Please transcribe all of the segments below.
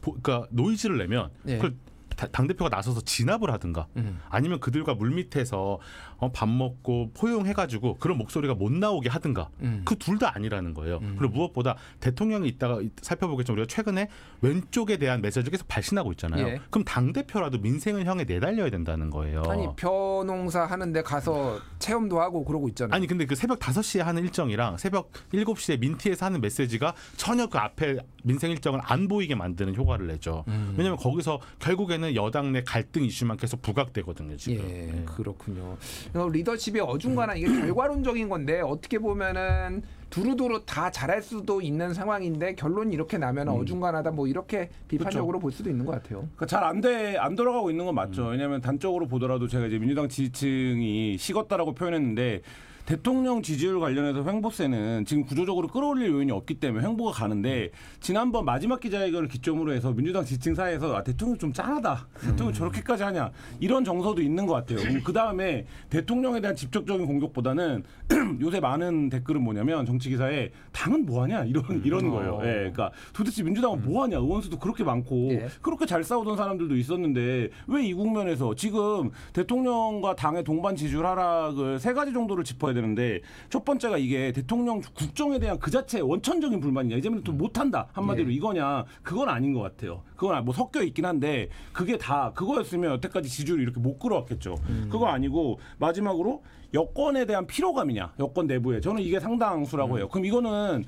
그러니까 노이즈를 내면 예. 그걸 당대표가 나서서 진압을 하든가 아니면 그들과 물밑에서 밥 먹고 포용해가지고 그런 목소리가 못 나오게 하든가 그 둘 다 아니라는 거예요. 그리고 무엇보다 대통령이 이따가 살펴보겠지만 우리가 최근에 왼쪽에 대한 메시지를 계속 발신하고 있잖아요. 예. 그럼 당대표라도 민생을 향해 내달려야 된다는 거예요. 아니 벼농사 하는데 가서 체험도 하고 그러고 있잖아요. 아니 근데 그 새벽 5시에 하는 일정이랑 새벽 7시에 민티에서 하는 메시지가 전혀 그 앞에 민생 일정을 안 보이게 만드는 효과를 내죠. 왜냐하면 거기서 결국에는 여당 내 갈등 이슈만 계속 부각되거든요. 지금. 예, 그렇군요. 리더십이 어중간한 이게 결과론적인 건데 어떻게 보면은 두루두루 다 잘할 수도 있는 상황인데 결론이 이렇게 나면 어중간하다 뭐 이렇게 비판적으로 볼 수도 있는 것 같아요. 그러니까 잘 안 돌아가고 있는 건 맞죠. 왜냐하면 단적으로 보더라도 제가 이제 민주당 지지층이 식었다라고 표현했는데 대통령 지지율 관련해서 횡보세는 지금 구조적으로 끌어올릴 요인이 없기 때문에 횡보가 가는데 지난번 마지막 기자회견을 기점으로 해서 민주당 지지층 사이에서 대통령 좀 짠하다. 대통령 저렇게까지 하냐. 이런 정서도 있는 것 같아요. 그다음에 대통령에 대한 직접적인 공격보다는 요새 많은 댓글은 뭐냐면 정치기사에 당은 뭐하냐 이런 거예요. 예, 그러니까 도대체 민주당은 뭐하냐. 의원수도 그렇게 많고 예. 그렇게 잘 싸우던 사람들도 있었는데 왜 이 국면에서 지금 대통령과 당의 동반 지지율 하락을 3가지 정도를 짚어야 되는데 첫 번째가 이게 대통령 국정에 대한 그 자체의 원천적인 불만이냐. 이제는 또 못한다. 한마디로 예. 이거냐. 그건 아닌 것 같아요. 그건 뭐 섞여 있긴 한데 그게 다 그거였으면 여태까지 지지율이 이렇게 못 끌어왔겠죠. 그거 아니고 마지막으로 여권에 대한 피로감이냐. 여권 내부에. 저는 이게 상당수라고 해요. 그럼 이거는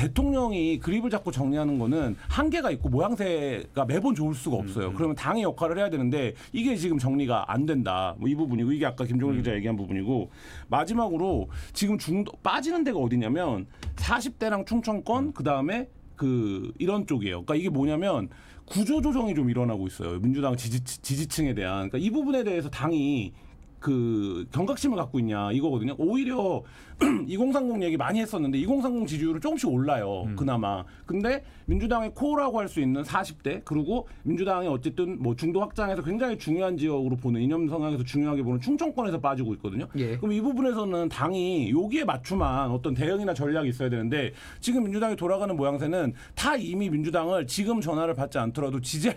대통령이 그립을 잡고 정리하는 거는 한계가 있고 모양새가 매번 좋을 수가 없어요. 그러면 당의 역할을 해야 되는데 이게 지금 정리가 안 된다. 뭐 이 부분이고 이게 아까 김종일 기자 얘기한 부분이고 마지막으로 지금 빠지는 데가 어디냐면 40대랑 충청권 그다음에 이런 쪽이에요. 그러니까 이게 뭐냐면 구조조정이 좀 일어나고 있어요. 민주당 지지층에 대한. 그러니까 이 부분에 대해서 당이 경각심을 갖고 있냐 이거거든요. 오히려 2030 얘기 많이 했었는데 2030 지지율은 조금씩 올라요. 그나마. 근데 민주당의 코어라고 할 수 있는 40대 그리고 민주당이 어쨌든 뭐 중도 확장에서 굉장히 중요한 지역으로 보는 이념 성향에서 중요하게 보는 충청권에서 빠지고 있거든요. 예. 그럼 이 부분에서는 당이 여기에 맞춤한 어떤 대응이나 전략이 있어야 되는데 지금 민주당이 돌아가는 모양새는 다 이미 민주당을 지금 전화를 받지 않더라도 지지할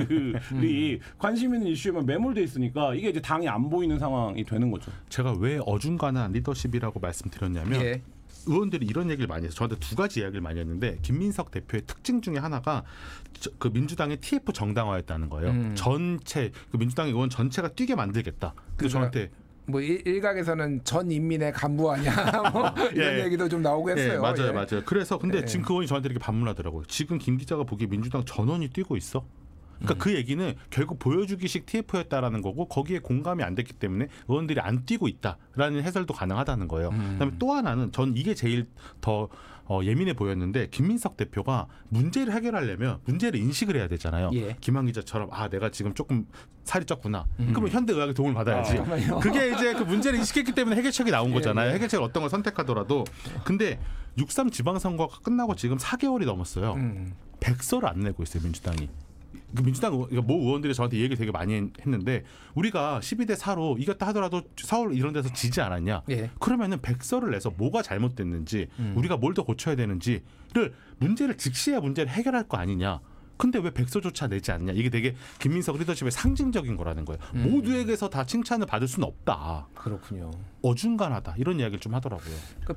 사람들이 관심 있는 이슈에만 매몰돼 있으니까 이게 이제 당이 안 보이는 상황이 되는 거죠. 제가 왜 어중간한 리더십이라고 말씀드렸냐면 의원들이 이런 얘기를 많이 해서 저한테 2가지 이야기를 많이 했는데 김민석 대표의 특징 중에 하나가 그 민주당의 TF 정당화였다는 거예요. 전체 그 민주당 의원 전체가 뛰게 만들겠다. 그래서 저한테 뭐 일각에서는 전 인민의 간부 아니야 뭐 이런 예. 얘기도 좀 나오고 했어요. 예, 맞아요, 예. 맞아요. 그래서 근데 지금 그 의원이 저한테 이렇게 반문하더라고요. 지금 김 기자가 보기에 민주당 전원이 뛰고 있어. 그러니까 그 얘기는 결국 보여주기식 TF였다라는 거고 거기에 공감이 안 됐기 때문에 의원들이 안 뛰고 있다라는 해설도 가능하다는 거예요. 그다음에 또 하나는 전 이게 제일 더 예민해 보였는데 김민석 대표가 문제를 해결하려면 문제를 인식을 해야 되잖아요. 예. 김한 기자처럼 내가 지금 조금 살이 쪘구나. 그러면 현대의학의 도움을 받아야지. 그게 이제 그 문제를 인식했기 때문에 해결책이 나온 거잖아요. 해결책을 어떤 걸 선택하더라도. 근데 6.3 지방선거가 끝나고 지금 4개월이 넘었어요. 백서를 안 내고 있어요. 민주당이. 민주당 모 의원들이 저한테 얘기를 되게 많이 했는데 우리가 12대 4로 이겼다 하더라도 서울 이런 데서 지지 않았냐. 예. 그러면은 백서를 내서 뭐가 잘못됐는지 우리가 뭘 더 고쳐야 되는지를 문제를 직시해야 문제를 해결할 거 아니냐. 근데 왜 백서조차 내지 않냐. 이게 되게 김민석 리더십의 상징적인 거라는 거예요. 모두에게서 다 칭찬을 받을 수는 없다. 그렇군요. 어중간하다. 이런 이야기를 좀 하더라고요. 그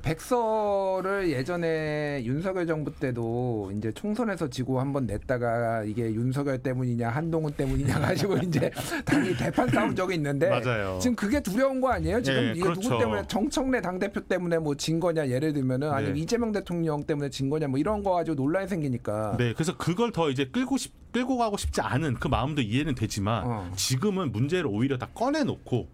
백서를 예전에 윤석열 정부 때도 이제 총선에서 지고 한번 냈다가 이게 윤석열 때문이냐 한동훈 때문이냐 가지고 이제 당이 대판 싸운 적이 있는데 맞아요. 지금 그게 두려운 거 아니에요? 지금 예, 이게 그렇죠. 누구 때문에 정청래 당대표 때문에 뭐 진 거냐 예를 들면은 아니면 이재명 대통령 때문에 진 거냐 뭐 이런 거 가지고 논란이 생기니까. 네, 그래서 그걸 더 이제 끌고 가고 싶지 않은 그 마음도 이해는 되지만 지금은 문제를 오히려 다 꺼내놓고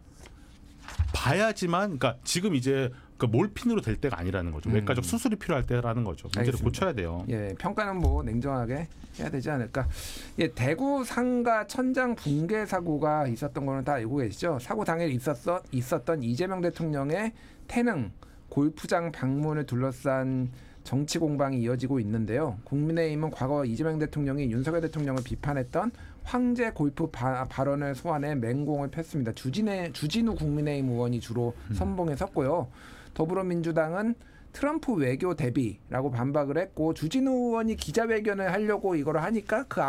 봐야지만 그러니까 지금 이제 그 몰핀으로 될 때가 아니라는 거죠. 외과적 수술이 필요할 때라는 거죠. 문제를 알겠습니다. 고쳐야 돼요. 예, 평가는 뭐 냉정하게 해야 되지 않을까. 예, 대구 상가 천장 붕괴 사고가 있었던 거는 다 알고 계시죠? 사고 당일 있었던 이재명 대통령의 태릉 골프장 방문을 둘러싼 정치 공방이 이어지고 있는데요. 국민의힘은 과거 이재명 대통령이 윤석열 대통령을 비판했던 황제 골프 발언을 소환해 맹공을 폈습니다. 주진우 국민의힘 의원이 주로 선봉에 섰고요. 더불어민주당은 트럼프 외교 대비라고 반박을 했고 주진우 의원이 기자회견을 하려고 이걸 하니까 그